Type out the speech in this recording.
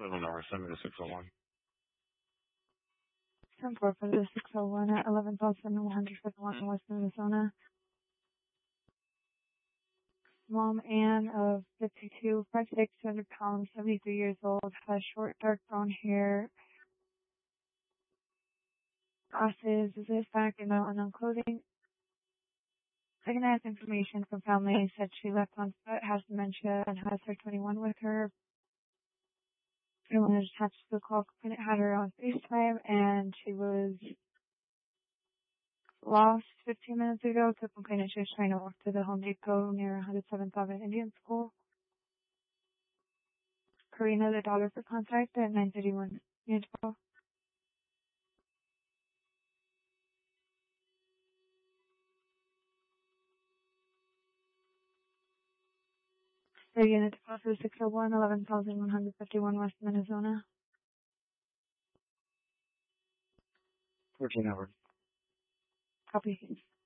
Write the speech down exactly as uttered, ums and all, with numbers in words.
Eleven hours, send me to six oh one. ten four for the six oh one at eleven thousand one hundred fifty-one in West Minnesota. Mom Ann of fifty-two, five six, two hundred pounds, seventy-three years old, has short dark brown hair, glasses, is Hispanic and not unknown clothing. Second-hand information from family said she left on foot, has dementia, and has her twenty-one with her. Everyone is attached to the call. Complainant had her on FaceTime, and she was lost fifteen minutes ago. The complainant she was trying to walk to the Home Depot near one oh seven Southern Indian School. Karina, the daughter, for contact at nine thirty-one. Unit twelve. The unit twelve is six oh one, eleven thousand one hundred fifty-one West Minnesota. Fourteen hours. Copy.